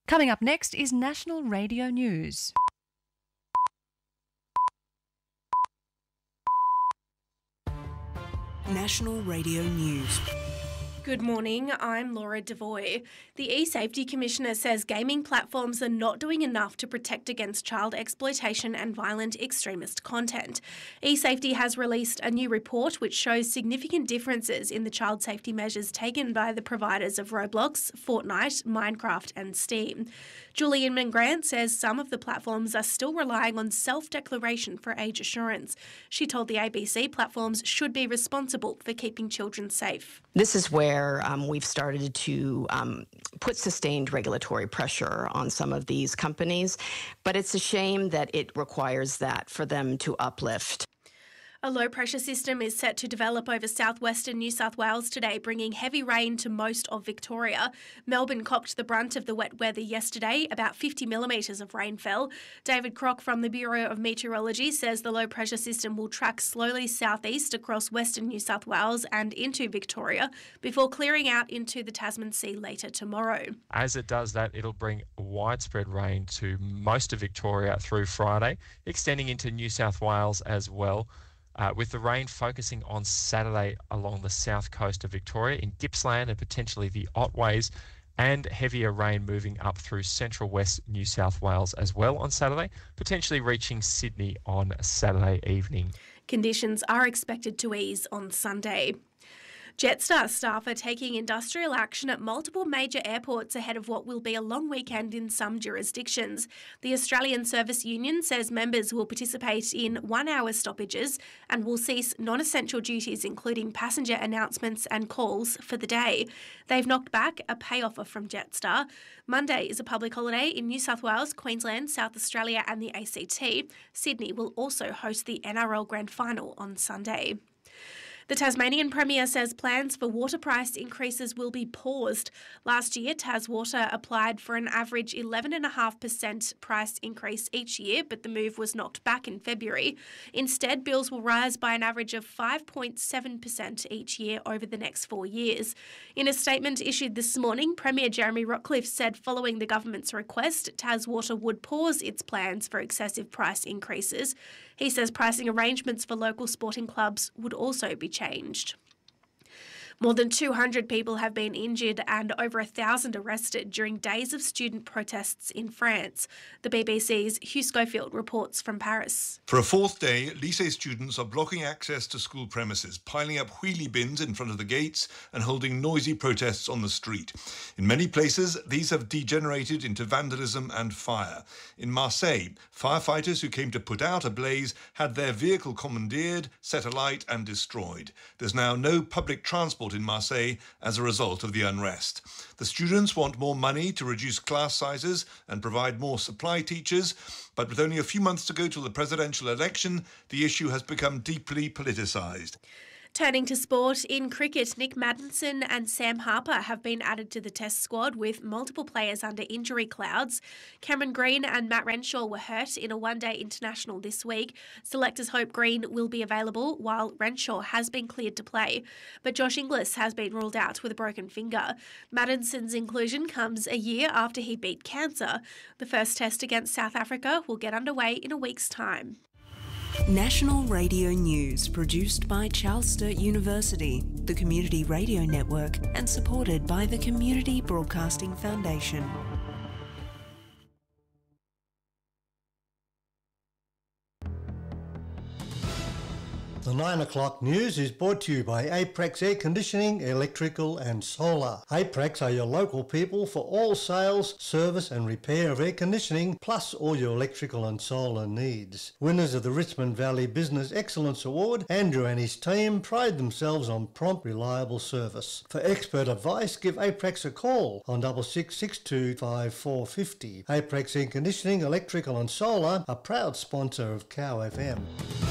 Coming up next is National Radio News. National Radio News. Good morning, I'm Laura Devoy. The eSafety Commissioner says gaming platforms are not doing enough to protect against child exploitation and violent extremist content. eSafety has released a new report which shows significant differences in the child safety measures taken by the providers of Roblox, Fortnite, Minecraft and Steam. Julie Inman-Grant says some of the platforms are still relying on self-declaration for age assurance. She told the ABC platforms should be responsible for keeping children safe. This is where we've started to put sustained regulatory pressure on some of these companies, but it's a shame that it requires that for them to uplift. A low-pressure system is set to develop over southwestern New South Wales today, bringing heavy rain to most of Victoria. Melbourne copped the brunt of the wet weather yesterday. About 50 millimetres of rain fell. David Crock from the Bureau of Meteorology says the low-pressure system will track slowly southeast across western New South Wales and into Victoria before clearing out into the Tasman Sea later tomorrow. As it does that, it'll bring widespread rain to most of Victoria through Friday, extending into New South Wales as well. With the rain focusing on Saturday along the south coast of Victoria in Gippsland and potentially the Otways, and heavier rain moving up through central west New South Wales as well on Saturday, potentially reaching Sydney on Saturday evening. Conditions are expected to ease on Sunday. Jetstar staff are taking industrial action at multiple major airports ahead of what will be a long weekend in some jurisdictions. The Australian Service Union says members will participate in 1-hour stoppages and will cease non-essential duties including passenger announcements and calls for the day. They've knocked back a pay offer from Jetstar. Monday is a public holiday in New South Wales, Queensland, South Australia and the ACT. Sydney will also host the NRL Grand Final on Sunday. The Tasmanian Premier says plans for water price increases will be paused. Last year, TasWater applied for an average 11.5% price increase each year, but the move was knocked back in February. Instead, bills will rise by an average of 5.7% each year over the next 4 years. In a statement issued this morning, Premier Jeremy Rockliff said following the government's request, TasWater would pause its plans for excessive price increases. He says pricing arrangements for local sporting clubs would also be changed. More than 200 people have been injured and over 1,000 arrested during days of student protests in France. The BBC's Hugh Schofield reports from Paris. For a fourth day, lycée students are blocking access to school premises, piling up wheelie bins in front of the gates and holding noisy protests on the street. In many places, these have degenerated into vandalism and fire. In Marseille, firefighters who came to put out a blaze had their vehicle commandeered, set alight and destroyed. There's now no public transport in Marseille as a result of the unrest. The students want more money to reduce class sizes and provide more supply teachers, but with only a few months to go till the presidential election, the issue has become deeply politicised. Turning to sport, in cricket, Nick Maddinson and Sam Harper have been added to the Test squad with multiple players under injury clouds. Cameron Green and Matt Renshaw were hurt in a one-day international this week. Selectors hope Green will be available while Renshaw has been cleared to play. But Josh Inglis has been ruled out with a broken finger. Maddinson's inclusion comes a year after he beat cancer. The first Test against South Africa will get underway in a week's time. National Radio News, produced by Charles Sturt University, the Community Radio Network, and supported by the Community Broadcasting Foundation. The 9 o'clock news is brought to you by Aprex Air Conditioning, Electrical and Solar. Aprex are your local people for all sales, service and repair of air conditioning, plus all your electrical and solar needs. Winners of the Richmond Valley Business Excellence Award, Andrew and his team pride themselves on prompt, reliable service. For expert advice, give Aprex a call on 6662 5450. Aprex Air Conditioning, Electrical and Solar, a proud sponsor of Cow FM.